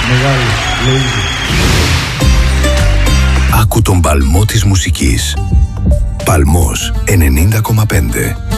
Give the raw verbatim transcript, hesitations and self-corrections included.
Μεγάλη, Λουίζη. Άκου τον παλμό της μουσικής. Παλμός ενενήντα κόμμα πέντε.